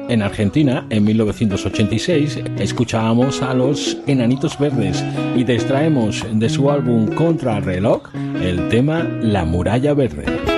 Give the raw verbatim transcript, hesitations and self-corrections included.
En Argentina, en mil novecientos ochenta y seis, escuchábamos a los Enanitos Verdes y te extraemos de su álbum Contrarreloj el tema La Muralla Verde.